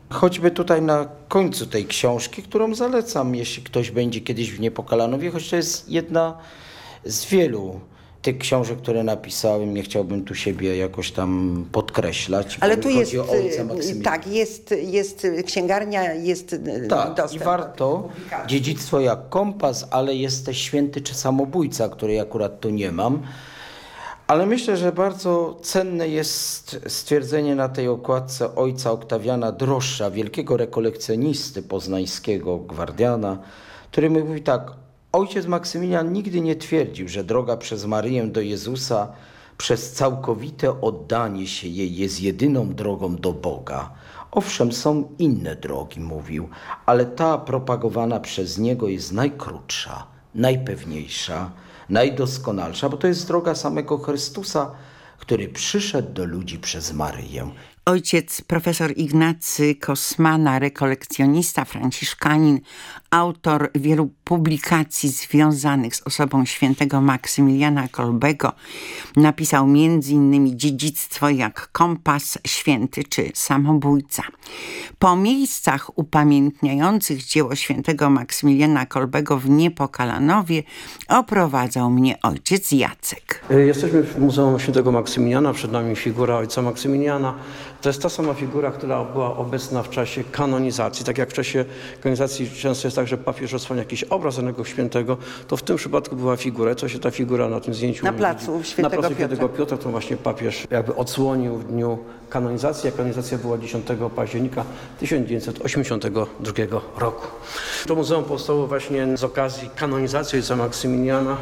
Choćby tutaj na końcu tej książki, którą zalecam, jeśli ktoś będzie kiedyś w Niepokalanowie, choć to jest jedna z wielu tych książek, które napisałem. Nie chciałbym tu siebie jakoś tam podkreślać. Ale tu jest, tak, jest księgarnia, jest dostęp. I warto. Dziedzictwo jak kompas, ale jesteś święty czy samobójca, której akurat tu nie mam. Ale myślę, że bardzo cenne jest stwierdzenie na tej okładce ojca Oktawiana Drożdża, wielkiego rekolekcjonisty poznańskiego, gwardiana, który mówi tak: ojciec Maksymilian nigdy nie twierdził, że droga przez Maryję do Jezusa, przez całkowite oddanie się jej jest jedyną drogą do Boga. Owszem, są inne drogi, mówił, ale ta propagowana przez niego jest najkrótsza, najpewniejsza, najdoskonalsza, bo to jest droga samego Chrystusa, który przyszedł do ludzi przez Maryję. Ojciec profesor Ignacy Kosmana, rekolekcjonista, franciszkanin, autor wielu publikacji związanych z osobą świętego Maksymiliana Kolbego, napisał m.in. Dziedzictwo jak kompas, święty czy samobójca. Po miejscach upamiętniających dzieło świętego Maksymiliana Kolbego w Niepokalanowie oprowadzał mnie ojciec Jacek. Jesteśmy w Muzeum Świętego Maksymiliana, przed nami figura ojca Maksymiliana. To jest ta sama figura, która była obecna w czasie kanonizacji. Tak jak w czasie kanonizacji często jest tak, że papież odsłania jakiś obraz danego świętego, to w tym przypadku była figura. Co się ta figura na tym zdjęciu na placu Świętego Piotra, to właśnie papież jakby odsłonił w dniu kanonizacji, a kanonizacja była 10 października 1982 roku. To muzeum powstało właśnie z okazji kanonizacji ojca Maksymiliana.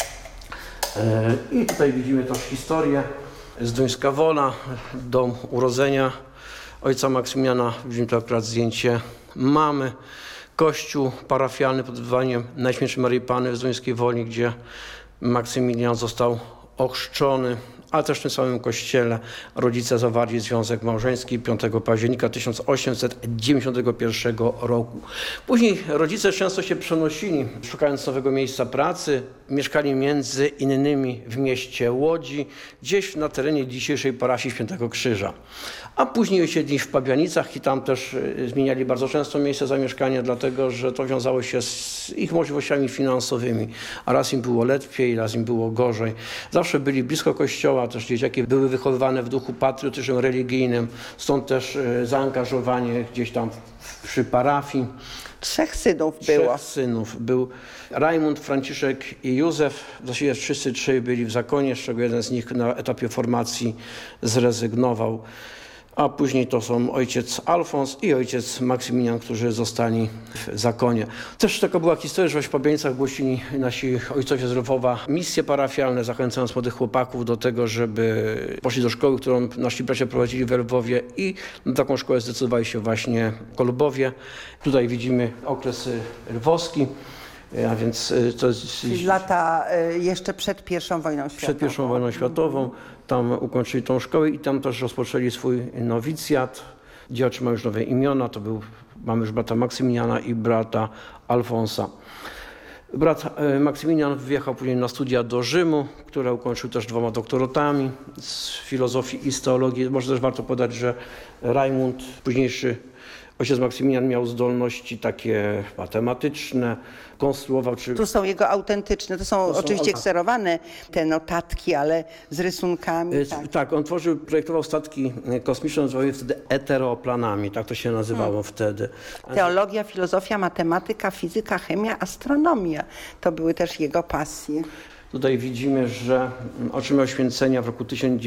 I tutaj widzimy też historię. Zduńska Wola, dom urodzenia ojca Maksymiliana. Widzimy tu akurat zdjęcie mamy. Kościół parafialny pod wezwaniem Najświętszej Maryi Panny w Zduńskiej Woli, gdzie Maksymilian został ochrzczony, ale też w tym samym kościele rodzice zawarli związek małżeński 5 października 1891 roku. Później rodzice często się przenosili, szukając nowego miejsca pracy. Mieszkali między innymi w mieście Łodzi, gdzieś na terenie dzisiejszej parafii Świętego Krzyża. A później osiedli w Pabianicach i tam też zmieniali bardzo często miejsce zamieszkania, dlatego że to wiązało się z ich możliwościami finansowymi. A raz im było lepiej, raz im było gorzej. Zawsze byli blisko kościoła, też dzieciaki były wychowywane w duchu patriotycznym, religijnym, stąd też zaangażowanie gdzieś tam przy parafii. Trzech synów było. Trzech synów. Był Rajmund, Franciszek i Józef. Właściwie wszyscy trzej byli w zakonie, z czego jeden z nich na etapie formacji zrezygnował. A później to są ojciec Alfons i ojciec Maksymilian, którzy zostali w zakonie. Też taka była historia, że w Pabianicach głosili nasi ojcowie z Lwowa misje parafialne, zachęcając młodych chłopaków do tego, żeby poszli do szkoły, którą nasi bracia prowadzili w Lwowie, i na taką szkołę zdecydowali się właśnie Kolbowie. Tutaj widzimy okres lwowski. A więc to jest lata jeszcze przed I wojną światową. Przed I wojną światową. Tam ukończyli tą szkołę i tam też rozpoczęli swój nowicjat, gdzie otrzymali już nowe imiona. Mamy już brata Maksymiliana i brata Alfonsa. Brat Maksymilian wyjechał później na studia do Rzymu, które ukończył też 2 doktoratami z filozofii i z teologii. Może też warto podać, że Rajmund, późniejszy ojciec Maksymilian, miał zdolności takie matematyczne, konstruował. Tu są jego autentyczne, to są oczywiście kserowane te notatki, ale z rysunkami. Tak, on projektował statki kosmiczne, nazywał je wtedy eteroplanami, tak to się nazywało wtedy. Teologia, filozofia, matematyka, fizyka, chemia, astronomia. To były też jego pasje. Tutaj widzimy, że otrzymał święcenia w roku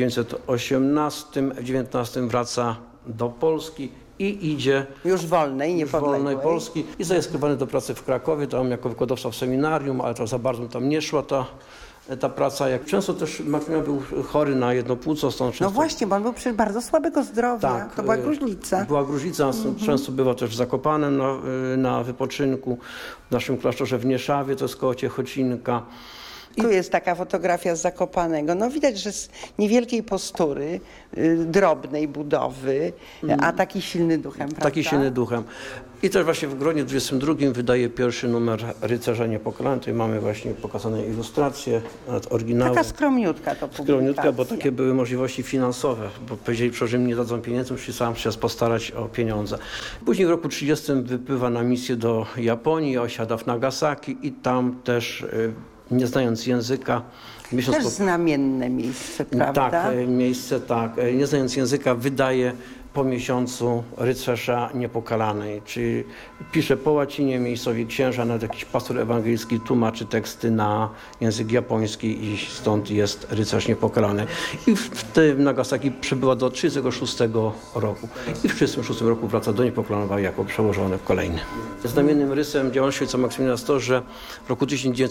1918, w 19 wraca do Polski i idzie już wolnej, niepodległej Polski i zostaje skierowany do pracy w Krakowie, tam jako wykładowca w seminarium, ale to za bardzo tam nie szła ta praca. Jak często też Maksymilian był chory na jedno płuco. No właśnie, bo on był przecież bardzo słabego zdrowia. Tak, to była gruźlica. Była gruźlica, często bywał też w Zakopanem na wypoczynku, w naszym klasztorze w Nieszawie, to jest koło Ciechocinka. Tu jest taka fotografia z Zakopanego. No widać, że z niewielkiej postury, drobnej budowy, a taki silny duchem, prawda? Taki silny duchem. I też właśnie w gronie 22 wydaje pierwszy numer Rycerza Niepokalanego. Tutaj mamy właśnie pokazane ilustracje, nawet oryginały. Taka skromniutka to publikacja. Skromniutka, bo takie były możliwości finansowe, bo powiedzieli, że im nie dadzą pieniędzy, musi sam się postarać o pieniądze. Później w roku 30 wypływa na misję do Japonii, osiada w Nagasaki i tam też, nie znając języka, Też znamienne miejsce, prawda? tak, miejsce, tak. Nie znając języka, wydaje po miesiącu Rycerza Niepokalanej, czyli pisze po łacinie, miejscowi księża, nawet jakiś pastor ewangelicki tłumaczy teksty na język japoński i stąd jest Rycerz Niepokalany. I w tym Nagasaki przebywa do 1936 roku. I w 1936 roku wraca do Niepokalanego jako przełożony kolejny. Znamiennym rysem działalności ojca Maksymiliana jest to, że w roku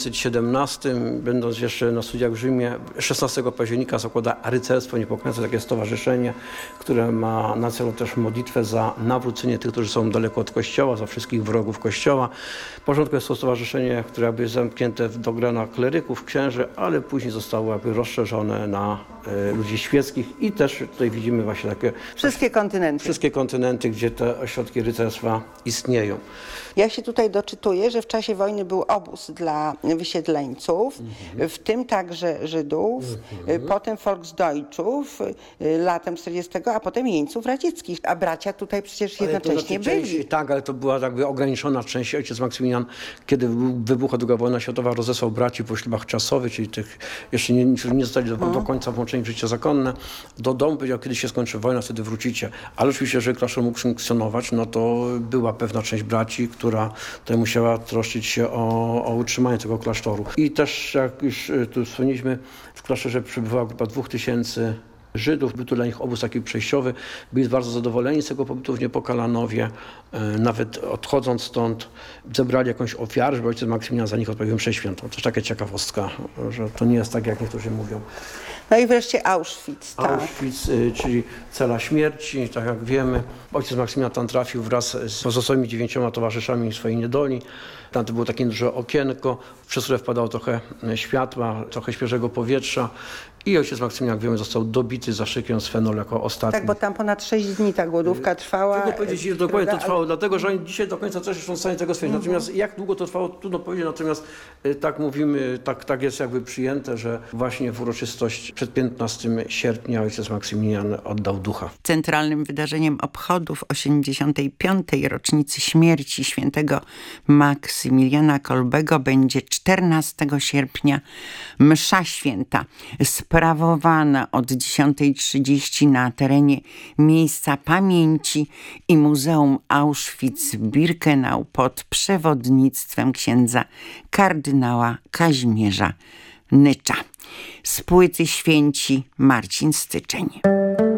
1917, będąc jeszcze na studiach w Rzymie, 16 października zakłada Rycerstwo Niepokalane, takie stowarzyszenie, które ma na celu też modlitwę za nawrócenie tych, którzy są daleko od Kościoła, za wszystkich wrogów Kościoła. W początku jest to stowarzyszenie, które jakby zamknięte do grona kleryków, księży, ale później zostało jakby rozszerzone na ludzi świeckich i też tutaj widzimy właśnie takie wszystkie kontynenty, gdzie te ośrodki rycerstwa istnieją. Ja się tutaj doczytuję, że w czasie wojny był obóz dla wysiedleńców, w tym także Żydów, potem Volksdeutschów latem 40, a potem jeńców radzieckich. A bracia tutaj przecież jednocześnie byli. Tak, ale to była jakby ograniczona część. Ojciec Maksymilian, kiedy wybuchła II wojna światowa, rozesłał braci po ślubach czasowych, czyli tych jeszcze nie zostali do końca włączeni w życie zakonne, do domu. Powiedział, kiedy się skończy wojna, wtedy wrócicie. Ale oczywiście, jeżeli klasztor mógł funkcjonować, no to była pewna część braci, która tutaj musiała troszczyć się o utrzymanie tego klasztoru. I też, jak już tu wspomnieliśmy, w klasztorze przebywała grupa 2000 Żydów. Był to dla nich obóz taki przejściowy. Byli bardzo zadowoleni z tego pobytu w Niepokalanowie. Nawet odchodząc stąd zebrali jakąś ofiarę, żeby ojciec Maksymilian za nich odprawił mszę świętą. To też taka ciekawostka, że to nie jest tak, jak niektórzy mówią. No i wreszcie Auschwitz. Tak. Auschwitz, czyli cela śmierci, tak jak wiemy. Ojciec Maksymilian tam trafił wraz z pozostałymi 9 towarzyszami swojej niedoli. Tam to było takie duże okienko, przez które wpadało trochę światła, trochę świeżego powietrza. I ojciec Maksymilian, jak wiemy, został dobity zaszykiem z fenol jako ostatni. Tak, bo tam ponad 6 dni ta głodówka trwała. Trudno powiedzieć, ile dokładnie to trwało, dlatego że oni dzisiaj do końca też są w stanie tego stwierdzić. Natomiast jak długo to trwało, trudno powiedzieć. Natomiast tak mówimy, tak jest jakby przyjęte, że właśnie w uroczystość przed 15 sierpnia ojciec Maksymilian oddał ducha. Centralnym wydarzeniem obchodów 85. rocznicy śmierci świętego Maksymiliana Kolbego będzie 14 sierpnia msza święta, sprawowana od 10:30 na terenie Miejsca Pamięci i Muzeum Auschwitz-Birkenau pod przewodnictwem księdza kardynała Kazimierza Nycza. Z płyty Święci Marcin Styczeń.